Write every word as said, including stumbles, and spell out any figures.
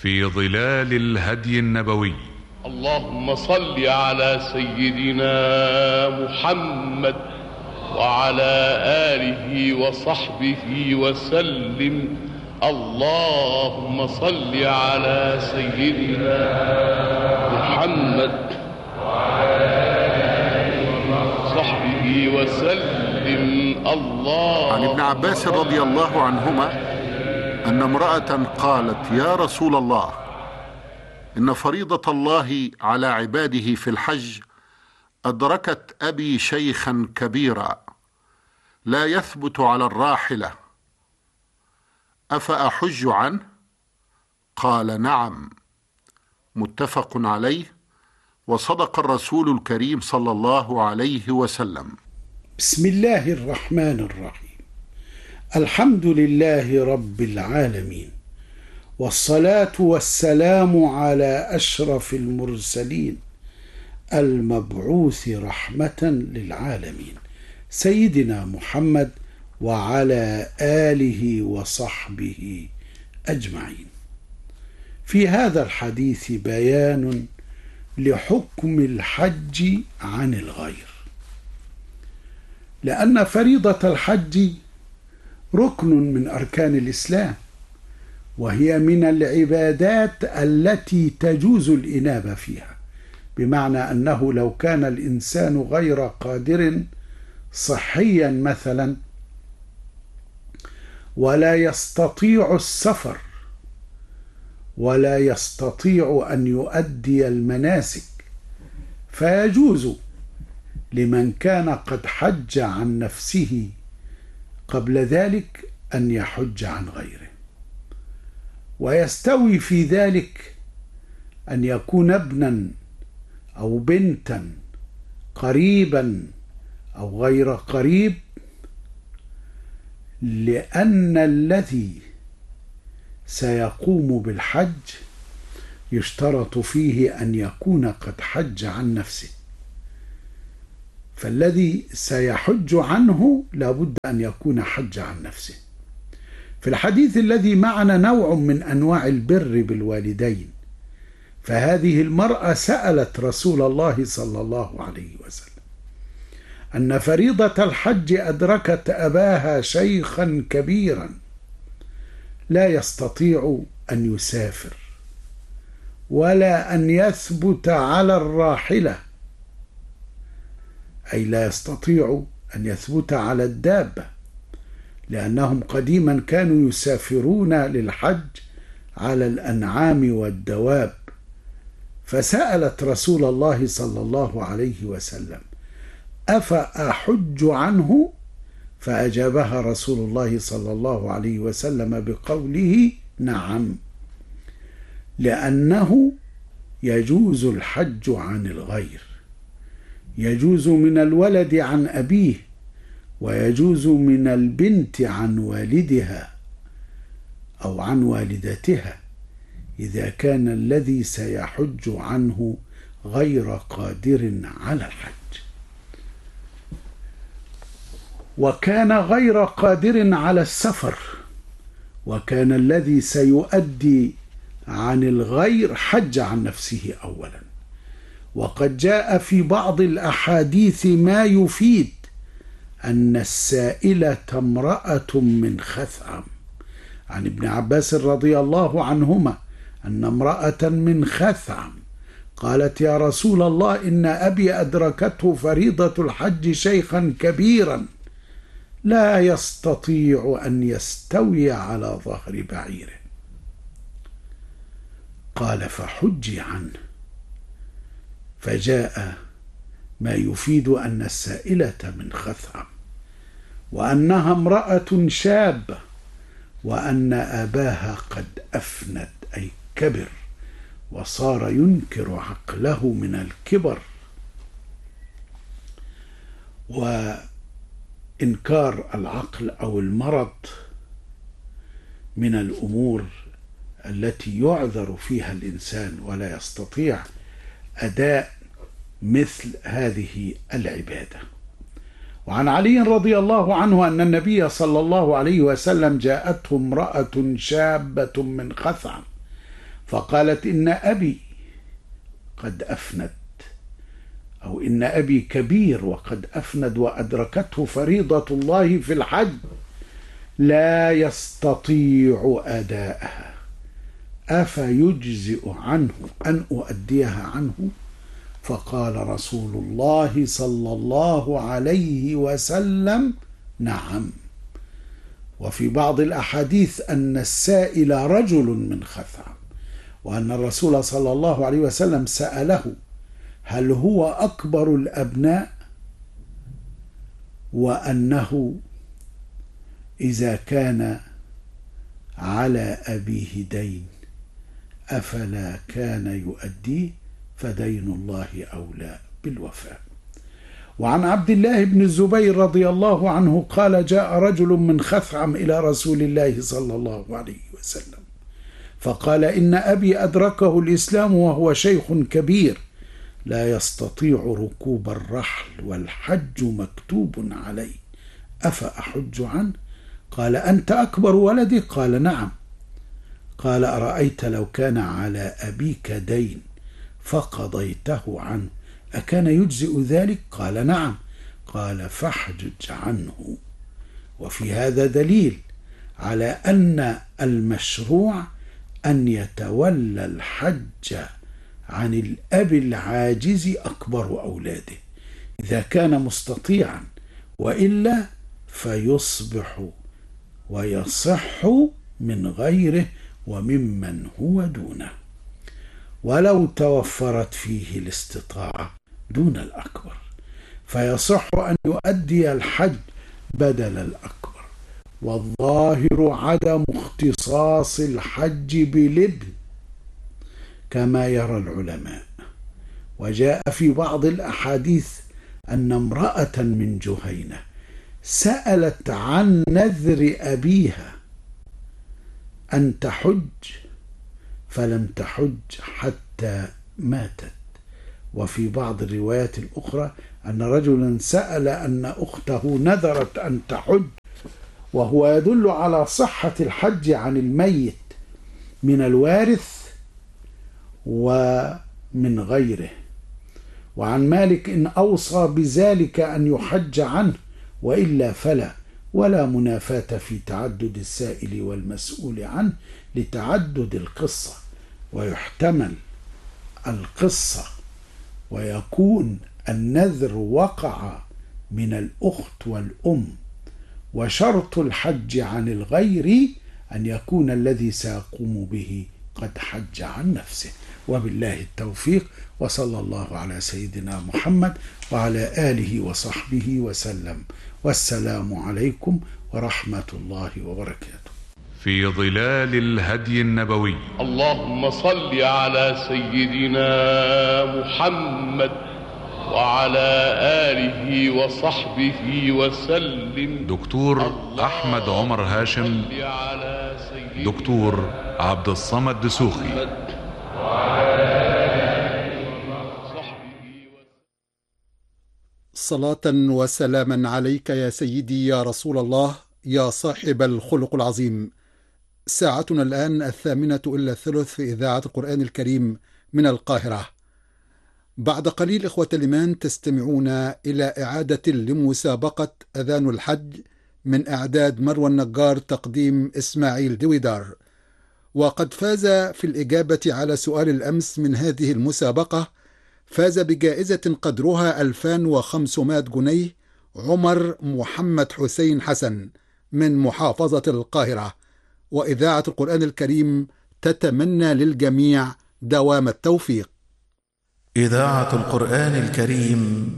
في ظلال الهدي النبوي. اللهم صل على سيدنا محمد وعلى آله وصحبه وسلم. اللهم صل على سيدنا محمد وعلى آله وصحبه وسلم. الله. عن ابن عباس رضي الله عنهما أن امرأة قالت: يا رسول الله، إن فريضة الله على عباده في الحج أدركت أبي شيخا كبيرا لا يثبت على الراحلة، أفأحج عنه؟ قال: نعم. متفق عليه. وصدق الرسول الكريم صلى الله عليه وسلم. بسم الله الرحمن الرحيم. الحمد لله رب العالمين، والصلاة والسلام على أشرف المرسلين المبعوث رحمة للعالمين سيدنا محمد وعلى آله وصحبه أجمعين. في هذا الحديث بيان لحكم الحج عن الغير، لأن فريضة الحج ركن من أركان الإسلام، وهي من العبادات التي تجوز الإنابة فيها، بمعنى أنه لو كان الإنسان غير قادر صحيا مثلا ولا يستطيع السفر ولا يستطيع أن يؤدي المناسك، فيجوز لمن كان قد حج عن نفسه قبل ذلك أن يحج عن غيره. ويستوي في ذلك أن يكون ابنا أو بنتا، قريبا أو غير قريب، لأن الذي سيقوم بالحج يشترط فيه أن يكون قد حج عن نفسه، فالذي سيحج عنه لابد أن يكون حج عن نفسه. في الحديث الذي معنا نوع من أنواع البر بالوالدين، فهذه المرأة سألت رسول الله صلى الله عليه وسلم أن فريضة الحج أدركت أباها شيخا كبيرا لا يستطيع أن يسافر ولا أن يثبت على الراحلة، أي لا يستطيع أن يثبت على الدابة، لأنهم قديما كانوا يسافرون للحج على الأنعام والدواب. فسألت رسول الله صلى الله عليه وسلم: أفأحج عنه؟ فأجابها رسول الله صلى الله عليه وسلم بقوله: نعم، لأنه يجوز الحج عن الغير، يجوز من الولد عن أبيه، ويجوز من البنت عن والدها أو عن والدتها، إذا كان الذي سيحج عنه غير قادر على الحج. وكان غير قادر على السفر، وكان الذي سيؤدي عن الغير حج عن نفسه أولا. وقد جاء في بعض الأحاديث ما يفيد أن السائلة امرأة من خثعم، عن ابن عباس رضي الله عنهما أن امرأة من خثعم قالت: يا رسول الله، إن أبي أدركته فريضة الحج شيخا كبيرا لا يستطيع أن يستوي على ظهر بعيره. قال: فحجي عنه. فجاء ما يفيد أن السائلة من خثعم، وأنها امرأة شابة، وأن أباها قد أفند أي كبر، وصار ينكر عقله من الكبر. وإنكار العقل أو المرض من الأمور التي يعذر فيها الإنسان ولا يستطيع أداء مثل هذه العبادة. وعن علي رضي الله عنه أن النبي صلى الله عليه وسلم جاءته امرأة شابة من خثعم فقالت إن أبي قد أفند، أو إن أبي كبير وقد أفند وأدركته فريضة الله في الحج لا يستطيع أداءها، أفيجزئ عنه أن أؤديها عنه؟ فقال رسول الله صلى الله عليه وسلم نعم. وفي بعض الأحاديث أن السائل رجل من خثعم، وأن الرسول صلى الله عليه وسلم سأله هل هو أكبر الأبناء، وأنه إذا كان على أبيه دين أفلا كان يؤديه، فدين الله أولى بالوفاء. وعن عبد الله بن الزبير رضي الله عنه قال جاء رجل من خثعم إلى رسول الله صلى الله عليه وسلم فقال إن أبي أدركه الإسلام وهو شيخ كبير لا يستطيع ركوب الرحل والحج مكتوب عليه، أفأحج عنه؟ قال أنت أكبر ولدي؟ قال نعم. قال أرأيت لو كان على أبيك دين فقضيته عنه أكان يجزئ ذلك؟ قال نعم. قال فاحجج عنه. وفي هذا دليل على أن المشروع أن يتولى الحج عن الأب العاجز أكبر أولاده إذا كان مستطيعا، وإلا فيصبح ويصح من غيره وممن هو دونه، ولو توفرت فيه الاستطاعة دون الأكبر فيصح أن يؤدي الحج بدل الأكبر. والظاهر عدم اختصاص الحج بالابن كما يرى العلماء. وجاء في بعض الأحاديث أن امرأة من جهينة سألت عن نذر أبيها أن تحج فلم تحج حتى ماتت. وفي بعض الروايات الأخرى أن رجلا سأل أن أخته نذرت أن تحج، وهو يدل على صحة الحج عن الميت من الوارث ومن غيره. وعن مالك إن أوصى بذلك أن يحج عنه، وإلا فلا، ولا منافاة في تعدد السائل والمسؤول عنه لتعدد القصة، ويحتمل القصة ويكون النذر وقع من الأخت والأم. وشرط الحج عن الغير أن يكون الذي سيقوم به قد حج عن نفسه. وبالله التوفيق، وصلى الله على سيدنا محمد وعلى آله وصحبه وسلم، والسلام عليكم ورحمة الله وبركاته. في ظلال الهدي النبوي. اللهم صل على سيدنا محمد وعلى آله وصحبه وسلم. دكتور أحمد عمر هاشم، دكتور عبد الصمد دسوخي. صلاة وسلاما عليك يا سيدي يا رسول الله يا صاحب الخلق العظيم. ساعتنا الآن الثامنة إلا الثلث في إذاعة القرآن الكريم من القاهرة. بعد قليل إخوة الإيمان تستمعون إلى إعادة لمسابقة أذان الحج من إعداد مروى النجار، تقديم إسماعيل دويدار. وقد فاز في الإجابة على سؤال الأمس من هذه المسابقة، فاز بجائزة قدرها ألفين وخمسمائة جنيه عمر محمد حسين حسن من محافظة القاهرة. وإذاعة القرآن الكريم تتمنى للجميع دوام التوفيق. إذاعة القرآن الكريم